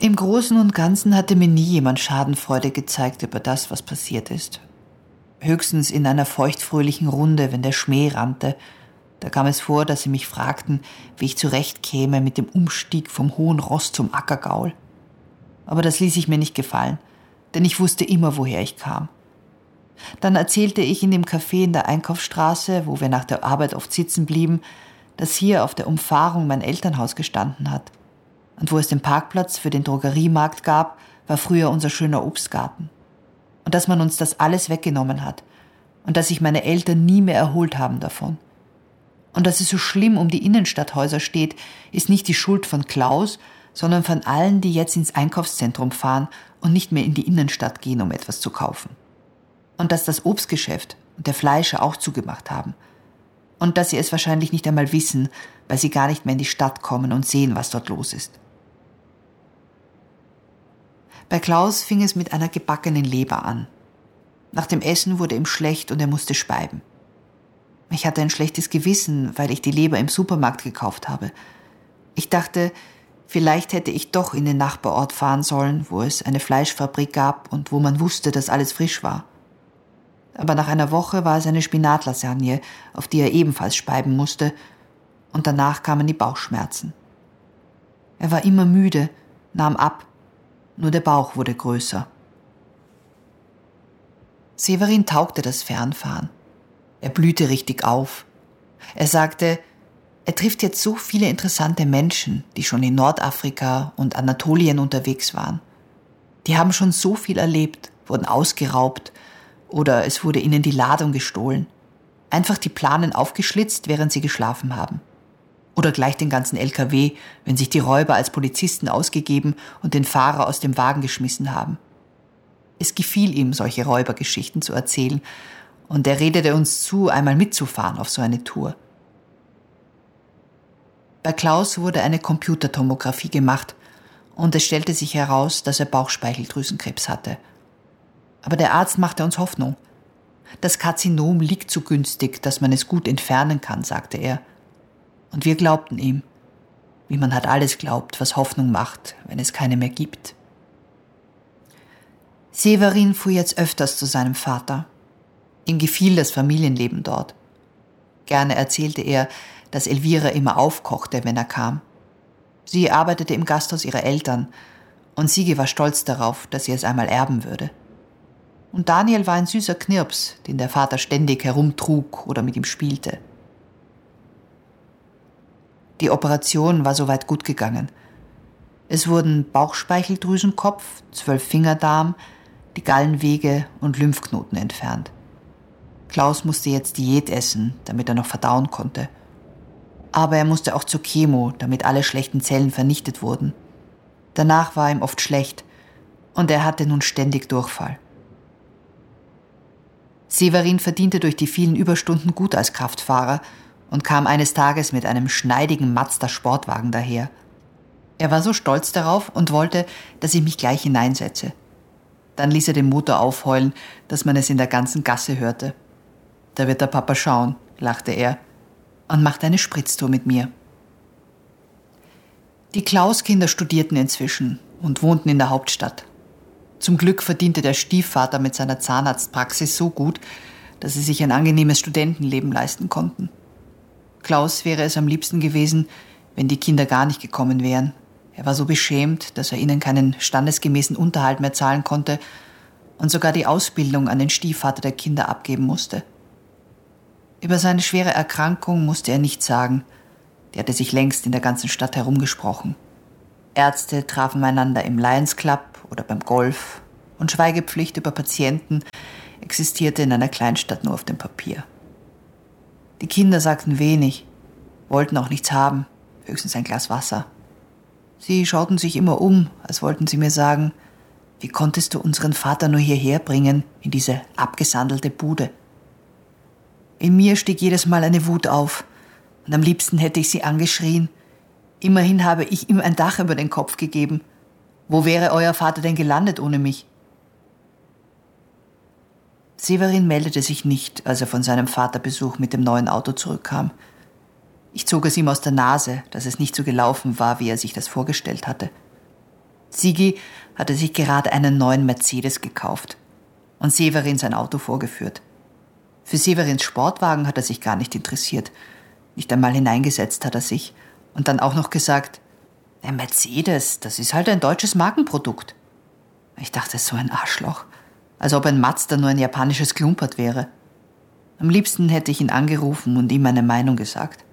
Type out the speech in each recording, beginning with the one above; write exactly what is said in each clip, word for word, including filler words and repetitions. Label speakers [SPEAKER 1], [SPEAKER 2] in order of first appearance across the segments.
[SPEAKER 1] Im Großen und Ganzen hatte mir nie jemand Schadenfreude gezeigt über das, was passiert ist. Höchstens in einer feuchtfröhlichen Runde, wenn der Schmäh rannte. Da kam es vor, dass sie mich fragten, wie ich zurechtkäme mit dem Umstieg vom hohen Ross zum Ackergaul. Aber das ließ ich mir nicht gefallen, denn ich wusste immer, woher ich kam. Dann erzählte ich in dem Café in der Einkaufsstraße, wo wir nach der Arbeit oft sitzen blieben, dass hier auf der Umfahrung mein Elternhaus gestanden hat. Und wo es den Parkplatz für den Drogeriemarkt gab, war früher unser schöner Obstgarten. Und dass man uns das alles weggenommen hat. Und dass sich meine Eltern nie mehr erholt haben davon. Und dass es so schlimm um die Innenstadthäuser steht, ist nicht die Schuld von Klaus, sondern von allen, die jetzt ins Einkaufszentrum fahren und nicht mehr in die Innenstadt gehen, um etwas zu kaufen. Und dass das Obstgeschäft und der Fleischer auch zugemacht haben. Und dass sie es wahrscheinlich nicht einmal wissen, weil sie gar nicht mehr in die Stadt kommen und sehen, was dort los ist. Bei Klaus fing es mit einer gebackenen Leber an. Nach dem Essen wurde ihm schlecht und er musste speiben. Ich hatte ein schlechtes Gewissen, weil ich die Leber im Supermarkt gekauft habe. Ich dachte, vielleicht hätte ich doch in den Nachbarort fahren sollen, wo es eine Fleischfabrik gab und wo man wusste, dass alles frisch war. Aber nach einer Woche war es eine Spinatlasagne, auf die er ebenfalls speiben musste, und danach kamen die Bauchschmerzen. Er war immer müde, nahm ab, nur der Bauch wurde größer. Severin taugte das Fernfahren. Er blühte richtig auf. Er sagte, er trifft jetzt so viele interessante Menschen, die schon in Nordafrika und Anatolien unterwegs waren. Die haben schon so viel erlebt, wurden ausgeraubt oder es wurde ihnen die Ladung gestohlen. Einfach die Planen aufgeschlitzt, während sie geschlafen haben. Oder gleich den ganzen L K W, wenn sich die Räuber als Polizisten ausgegeben und den Fahrer aus dem Wagen geschmissen haben. Es gefiel ihm, solche Räubergeschichten zu erzählen, und er redete uns zu, einmal mitzufahren auf so eine Tour. Bei Klaus wurde eine Computertomographie gemacht und es stellte sich heraus, dass er Bauchspeicheldrüsenkrebs hatte. Aber der Arzt machte uns Hoffnung. Das Karzinom liegt so günstig, dass man es gut entfernen kann, sagte er. Und wir glaubten ihm, wie man halt alles glaubt, was Hoffnung macht, wenn es keine mehr gibt. Severin fuhr jetzt öfters zu seinem Vater. Ihm gefiel das Familienleben dort. Gerne erzählte er, dass Elvira immer aufkochte, wenn er kam. Sie arbeitete im Gasthaus ihrer Eltern und Sigi war stolz darauf, dass sie es einmal erben würde. Und Daniel war ein süßer Knirps, den der Vater ständig herumtrug oder mit ihm spielte. Die Operation war soweit gut gegangen. Es wurden Bauchspeicheldrüsenkopf, Zwölffingerdarm, die Gallenwege und Lymphknoten entfernt. Klaus musste jetzt Diät essen, damit er noch verdauen konnte. Aber er musste auch zur Chemo, damit alle schlechten Zellen vernichtet wurden. Danach war ihm oft schlecht und er hatte nun ständig Durchfall. Severin verdiente durch die vielen Überstunden gut als Kraftfahrer und kam eines Tages mit einem schneidigen Mazda-Sportwagen daher. Er war so stolz darauf und wollte, dass ich mich gleich hineinsetze. Dann ließ er den Motor aufheulen, dass man es in der ganzen Gasse hörte. Da wird der Papa schauen, lachte er und machte eine Spritztour mit mir. Die Klaus-Kinder studierten inzwischen und wohnten in der Hauptstadt. Zum Glück verdiente der Stiefvater mit seiner Zahnarztpraxis so gut, dass sie sich ein angenehmes Studentenleben leisten konnten. Klaus wäre es am liebsten gewesen, wenn die Kinder gar nicht gekommen wären. Er war so beschämt, dass er ihnen keinen standesgemäßen Unterhalt mehr zahlen konnte und sogar die Ausbildung an den Stiefvater der Kinder abgeben musste. Über seine schwere Erkrankung musste er nichts sagen. Die hatte sich längst in der ganzen Stadt herumgesprochen. Ärzte trafen einander im Lions Club oder beim Golf und Schweigepflicht über Patienten existierte in einer Kleinstadt nur auf dem Papier. Die Kinder sagten wenig, wollten auch nichts haben, höchstens ein Glas Wasser. Sie schauten sich immer um, als wollten sie mir sagen, wie konntest du unseren Vater nur hierher bringen, in diese abgesandelte Bude? In mir stieg jedes Mal eine Wut auf und am liebsten hätte ich sie angeschrien. Immerhin habe ich ihm ein Dach über den Kopf gegeben. Wo wäre euer Vater denn gelandet ohne mich? Severin meldete sich nicht, als er von seinem Vaterbesuch mit dem neuen Auto zurückkam. Ich zog es ihm aus der Nase, dass es nicht so gelaufen war, wie er sich das vorgestellt hatte. Sigi hatte sich gerade einen neuen Mercedes gekauft und Severin sein Auto vorgeführt. Für Severins Sportwagen hat er sich gar nicht interessiert. Nicht einmal hineingesetzt hat er sich. Und dann auch noch gesagt, der Mercedes, das ist halt ein deutsches Markenprodukt. Ich dachte, so ein Arschloch. Als ob ein Mazda nur ein japanisches Klumpert wäre. Am liebsten hätte ich ihn angerufen und ihm meine Meinung gesagt.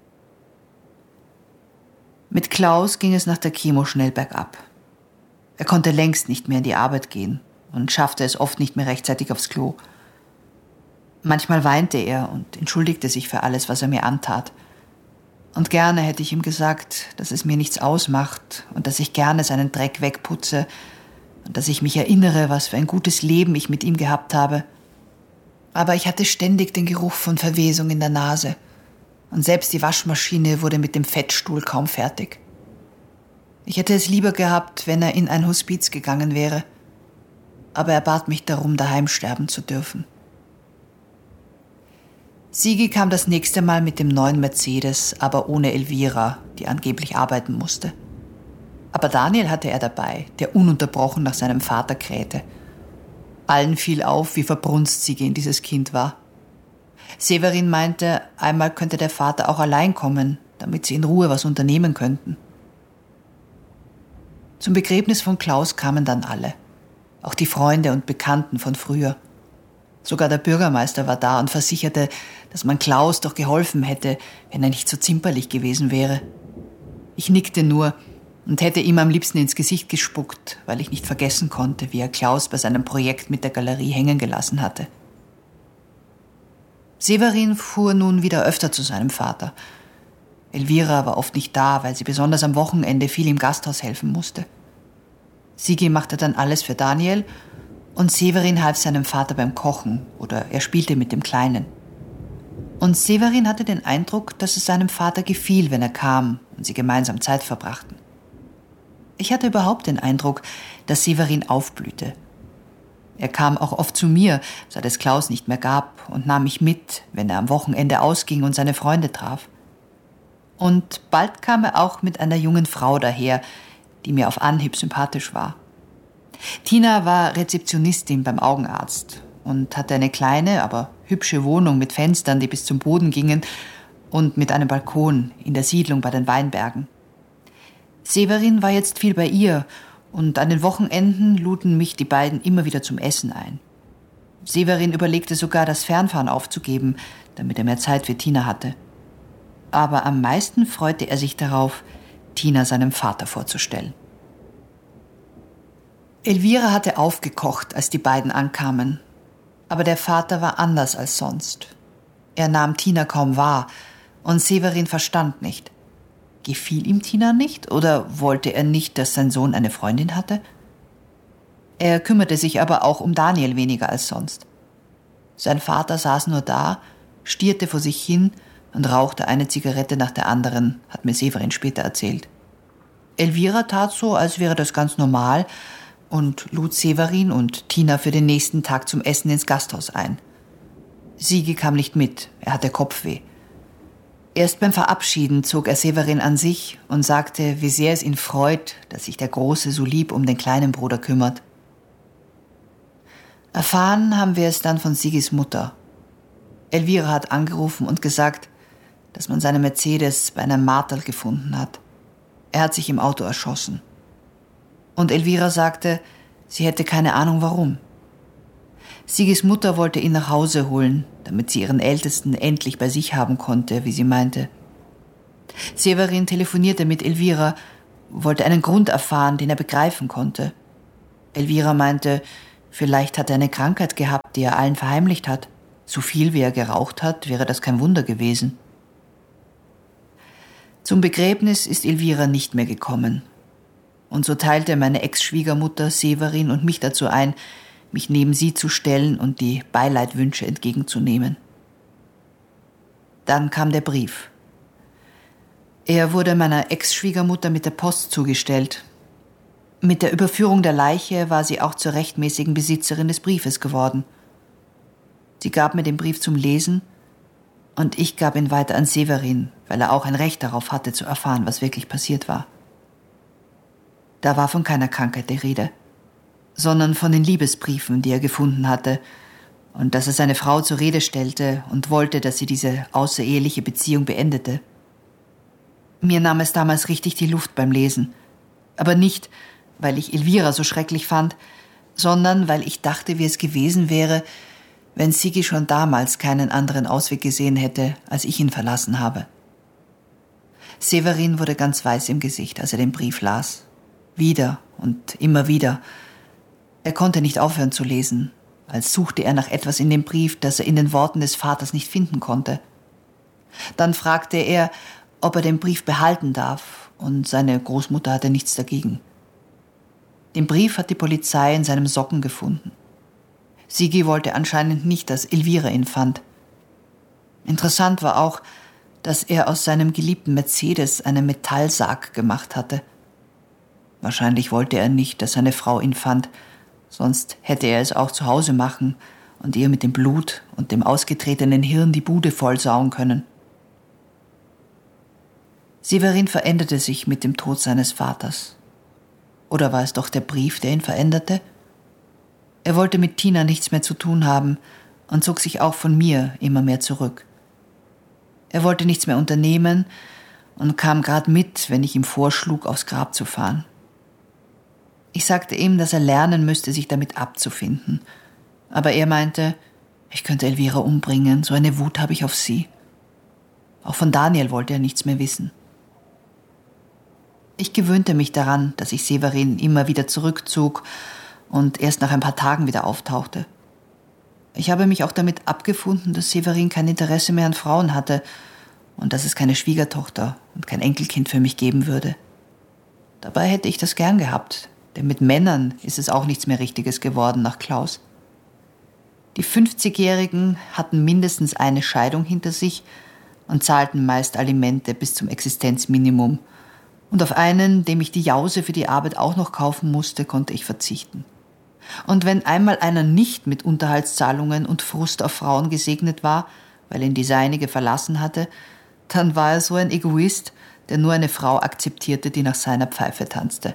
[SPEAKER 1] Mit Klaus ging es nach der Chemo schnell bergab. Er konnte längst nicht mehr in die Arbeit gehen und schaffte es oft nicht mehr rechtzeitig aufs Klo. Manchmal weinte er und entschuldigte sich für alles, was er mir antat. Und gerne hätte ich ihm gesagt, dass es mir nichts ausmacht und dass ich gerne seinen Dreck wegputze und dass ich mich erinnere, was für ein gutes Leben ich mit ihm gehabt habe. Aber ich hatte ständig den Geruch von Verwesung in der Nase und selbst die Waschmaschine wurde mit dem Fettstuhl kaum fertig. Ich hätte es lieber gehabt, wenn er in ein Hospiz gegangen wäre, aber er bat mich darum, daheim sterben zu dürfen. Sigi kam das nächste Mal mit dem neuen Mercedes, aber ohne Elvira, die angeblich arbeiten musste. Aber Daniel hatte er dabei, der ununterbrochen nach seinem Vater krähte. Allen fiel auf, wie verbrunst Sigi in dieses Kind war. Severin meinte, einmal könnte der Vater auch allein kommen, damit sie in Ruhe was unternehmen könnten. Zum Begräbnis von Klaus kamen dann alle, auch die Freunde und Bekannten von früher. Sogar der Bürgermeister war da und versicherte, dass man Klaus doch geholfen hätte, wenn er nicht so zimperlich gewesen wäre. Ich nickte nur und hätte ihm am liebsten ins Gesicht gespuckt, weil ich nicht vergessen konnte, wie er Klaus bei seinem Projekt mit der Galerie hängen gelassen hatte. Severin fuhr nun wieder öfter zu seinem Vater. Elvira war oft nicht da, weil sie besonders am Wochenende viel im Gasthaus helfen musste. Sigi machte dann alles für Daniel und Severin half seinem Vater beim Kochen oder er spielte mit dem Kleinen. Und Severin hatte den Eindruck, dass es seinem Vater gefiel, wenn er kam und sie gemeinsam Zeit verbrachten. Ich hatte überhaupt den Eindruck, dass Severin aufblühte. Er kam auch oft zu mir, seit es Klaus nicht mehr gab, und nahm mich mit, wenn er am Wochenende ausging und seine Freunde traf. Und bald kam er auch mit einer jungen Frau daher, die mir auf Anhieb sympathisch war. Tina war Rezeptionistin beim Augenarzt und hatte eine kleine, aber hübsche Wohnung mit Fenstern, die bis zum Boden gingen und mit einem Balkon in der Siedlung bei den Weinbergen. Severin war jetzt viel bei ihr und an den Wochenenden luden mich die beiden immer wieder zum Essen ein. Severin überlegte sogar, das Fernfahren aufzugeben, damit er mehr Zeit für Tina hatte. Aber am meisten freute er sich darauf, Tina seinem Vater vorzustellen. Elvira hatte aufgekocht, als die beiden ankamen. Aber der Vater war anders als sonst. Er nahm Tina kaum wahr und Severin verstand nicht. Gefiel ihm Tina nicht oder wollte er nicht, dass sein Sohn eine Freundin hatte? Er kümmerte sich aber auch um Daniel weniger als sonst. Sein Vater saß nur da, stierte vor sich hin und rauchte eine Zigarette nach der anderen, hat mir Severin später erzählt. Elvira tat so, als wäre das ganz normal und lud Severin und Tina für den nächsten Tag zum Essen ins Gasthaus ein. Sigi kam nicht mit, er hatte Kopfweh. Erst beim Verabschieden zog er Severin an sich und sagte, wie sehr es ihn freut, dass sich der Große so lieb um den kleinen Bruder kümmert. Erfahren haben wir es dann von Sigis Mutter. Elvira hat angerufen und gesagt, dass man seine Mercedes bei einem Marterl gefunden hat. Er hat sich im Auto erschossen. Und Elvira sagte, sie hätte keine Ahnung warum. Sigis Mutter wollte ihn nach Hause holen, damit sie ihren Ältesten endlich bei sich haben konnte, wie sie meinte. Severin telefonierte mit Elvira, wollte einen Grund erfahren, den er begreifen konnte. Elvira meinte, vielleicht hat er eine Krankheit gehabt, die er allen verheimlicht hat. So viel wie er geraucht hat, wäre das kein Wunder gewesen. Zum Begräbnis ist Elvira nicht mehr gekommen. Und so teilte meine Ex-Schwiegermutter Severin und mich dazu ein, mich neben sie zu stellen und die Beileidwünsche entgegenzunehmen. Dann kam der Brief. Er wurde meiner Ex-Schwiegermutter mit der Post zugestellt. Mit der Überführung der Leiche war sie auch zur rechtmäßigen Besitzerin des Briefes geworden. Sie gab mir den Brief zum Lesen und ich gab ihn weiter an Severin, weil er auch ein Recht darauf hatte, zu erfahren, was wirklich passiert war. Da war von keiner Krankheit die Rede, sondern von den Liebesbriefen, die er gefunden hatte, und dass er seine Frau zur Rede stellte und wollte, dass sie diese außereheliche Beziehung beendete. Mir nahm es damals richtig die Luft beim Lesen, aber nicht, weil ich Elvira so schrecklich fand, sondern weil ich dachte, wie es gewesen wäre, wenn Sigi schon damals keinen anderen Ausweg gesehen hätte, als ich ihn verlassen habe. Severin wurde ganz weiß im Gesicht, als er den Brief las. Wieder und immer wieder. Er konnte nicht aufhören zu lesen, als suchte er nach etwas in dem Brief, das er in den Worten des Vaters nicht finden konnte. Dann fragte er, ob er den Brief behalten darf, und seine Großmutter hatte nichts dagegen. Den Brief hat die Polizei in seinem Socken gefunden. Sigi wollte anscheinend nicht, dass Elvira ihn fand. Interessant war auch, dass er aus seinem geliebten Mercedes einen Metallsarg gemacht hatte. Wahrscheinlich wollte er nicht, dass seine Frau ihn fand, sonst hätte er es auch zu Hause machen und ihr mit dem Blut und dem ausgetretenen Hirn die Bude vollsauen können. Severin veränderte sich mit dem Tod seines Vaters. Oder war es doch der Brief, der ihn veränderte? Er wollte mit Tina nichts mehr zu tun haben und zog sich auch von mir immer mehr zurück. Er wollte nichts mehr unternehmen und kam gerade mit, wenn ich ihm vorschlug, aufs Grab zu fahren. Ich sagte ihm, dass er lernen müsste, sich damit abzufinden. Aber er meinte, ich könnte Elvira umbringen, so eine Wut habe ich auf sie. Auch von Daniel wollte er nichts mehr wissen. Ich gewöhnte mich daran, dass ich Severin immer wieder zurückzog und erst nach ein paar Tagen wieder auftauchte. Ich habe mich auch damit abgefunden, dass Severin kein Interesse mehr an Frauen hatte und dass es keine Schwiegertochter und kein Enkelkind für mich geben würde. Dabei hätte ich das gern gehabt, denn mit Männern ist es auch nichts mehr Richtiges geworden nach Klaus. Die fünfzigjährigen hatten mindestens eine Scheidung hinter sich und zahlten meist Alimente bis zum Existenzminimum. Und auf einen, dem ich die Jause für die Arbeit auch noch kaufen musste, konnte ich verzichten. Und wenn einmal einer nicht mit Unterhaltszahlungen und Frust auf Frauen gesegnet war, weil ihn die seinige verlassen hatte, dann war er so ein Egoist, der nur eine Frau akzeptierte, die nach seiner Pfeife tanzte.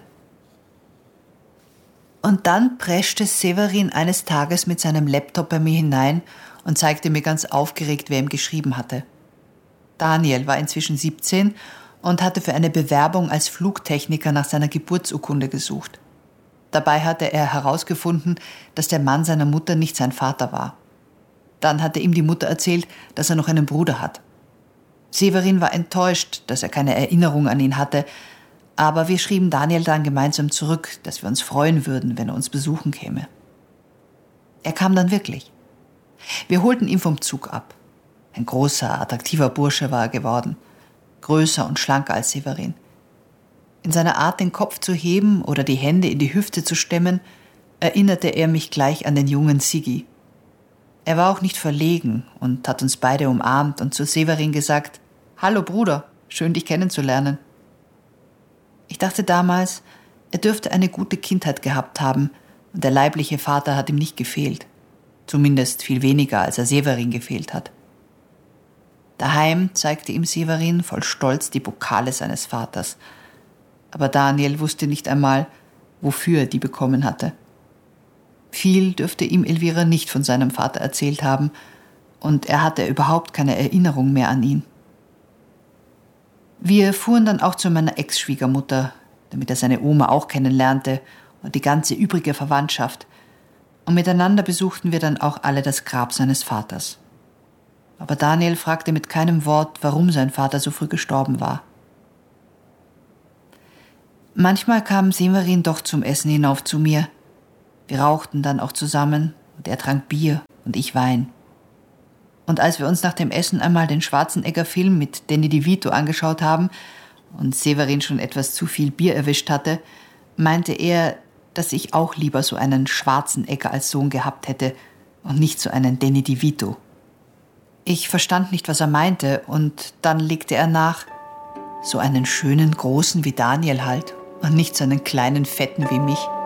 [SPEAKER 1] Und dann preschte Severin eines Tages mit seinem Laptop bei mir hinein und zeigte mir ganz aufgeregt, wer ihm geschrieben hatte. Daniel war inzwischen siebzehn und hatte für eine Bewerbung als Flugtechniker nach seiner Geburtsurkunde gesucht. Dabei hatte er herausgefunden, dass der Mann seiner Mutter nicht sein Vater war. Dann hatte ihm die Mutter erzählt, dass er noch einen Bruder hat. Severin war enttäuscht, dass er keine Erinnerung an ihn hatte, aber wir schrieben Daniel dann gemeinsam zurück, dass wir uns freuen würden, wenn er uns besuchen käme. Er kam dann wirklich. Wir holten ihn vom Zug ab. Ein großer, attraktiver Bursche war er geworden, größer und schlanker als Severin. In seiner Art, den Kopf zu heben oder die Hände in die Hüfte zu stemmen, erinnerte er mich gleich an den jungen Sigi. Er war auch nicht verlegen und hat uns beide umarmt und zu Severin gesagt, »Hallo Bruder, schön dich kennenzulernen.« Ich dachte damals, er dürfte eine gute Kindheit gehabt haben und der leibliche Vater hat ihm nicht gefehlt. Zumindest viel weniger, als er Severin gefehlt hat. Daheim zeigte ihm Severin voll Stolz die Pokale seines Vaters. Aber Daniel wusste nicht einmal, wofür er die bekommen hatte. Viel dürfte ihm Elvira nicht von seinem Vater erzählt haben und er hatte überhaupt keine Erinnerung mehr an ihn. Wir fuhren dann auch zu meiner Ex-Schwiegermutter, damit er seine Oma auch kennenlernte und die ganze übrige Verwandtschaft. Und miteinander besuchten wir dann auch alle das Grab seines Vaters. Aber Daniel fragte mit keinem Wort, warum sein Vater so früh gestorben war. Manchmal kam Severin doch zum Essen hinauf zu mir. Wir rauchten dann auch zusammen und er trank Bier und ich Wein. Und als wir uns nach dem Essen einmal den Schwarzenegger-Film mit Danny DeVito angeschaut haben und Severin schon etwas zu viel Bier erwischt hatte, meinte er, dass ich auch lieber so einen Schwarzenegger als Sohn gehabt hätte und nicht so einen Danny DeVito. Ich verstand nicht, was er meinte, und dann legte er nach, so einen schönen Großen wie Daniel halt und nicht so einen kleinen Fetten wie mich.